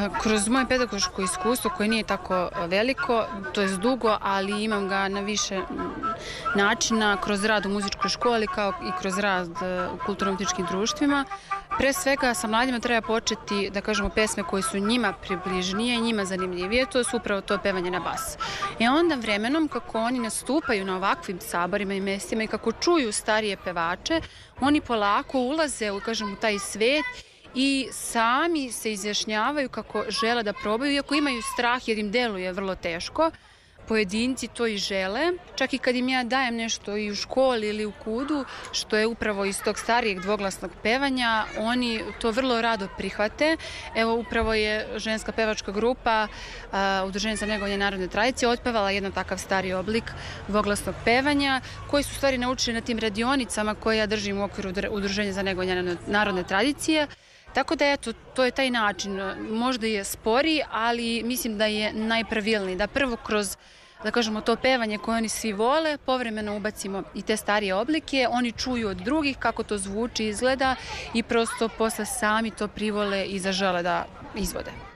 Kroz moje pedagoško iskustvo koje nije tako veliko, to je dugo, ali imam ga na više načina kroz rad u muzičkoj školi kao i kroz rad u kulturno-umjetničkim društvima. Pre svega sa mladima treba početi da kažemo pesme koje su njima približnije i njima zanimljivije, to su upravo to pevanje na bas. I onda vremenom kako oni nastupaju na ovakvim saborima i mestima i kako čuju starije pevače, oni polako ulaze u taj svet i sami se izjašnjavaju kako žele da probaju, iako imaju strah jer im deluje vrlo teško. Pojedinci to i žele, čak i kad im ja dajem nešto i u školi ili u kudu, što je upravo iz tog starijeg dvoglasnog pevanja, oni to vrlo rado prihvate. Evo, upravo je ženska pevačka grupa Udruženje za negovanje narodne tradicije otpevala jedan takav stari oblik dvoglasnog pevanja, koji su stvari naučili na tim radionicama koje ja držim u okviru Udruženja za negovanje narodne tradicije. Tako da, eto, to je taj način. Možda je spori, ali mislim da je najpravilniji. Da prvo kroz, da kažemo, to pevanje koje oni svi vole, povremeno ubacimo i te starije oblike, oni čuju od drugih kako to zvuči, izgleda i prosto posle sami to privole i zažele da izvode.